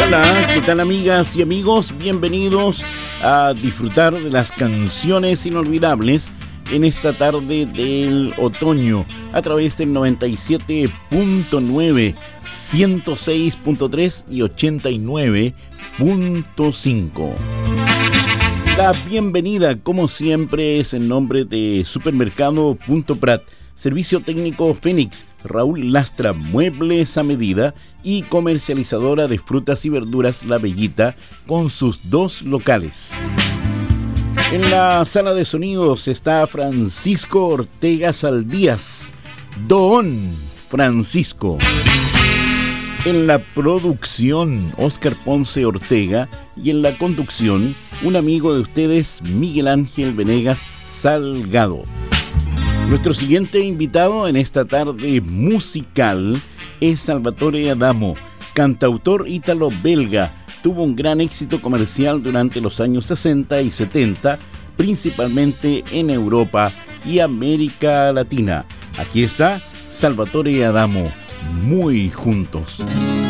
Hola, ¿qué tal amigas y amigos? Bienvenidos a disfrutar de las canciones inolvidables en esta tarde del otoño a través del 97.9, 106.3 y 89.5. La bienvenida, como siempre, es en nombre de Supermercado Punto Prat, Servicio Técnico Fénix, Raúl Lastra, Muebles a Medida y comercializadora de frutas y verduras La Bellita con sus 2 locales. En la sala de sonidos está Francisco Ortega Saldías, Don Francisco. En la producción, Óscar Ponce Ortega, y en la conducción, un amigo de ustedes, Miguel Ángel Venegas Salgado. Nuestro siguiente invitado en esta tarde musical es Salvatore Adamo, cantautor ítalo-belga. Tuvo un gran éxito comercial durante los años 60 y 70, principalmente en Europa y América Latina. Aquí está Salvatore Adamo, Muy Juntos.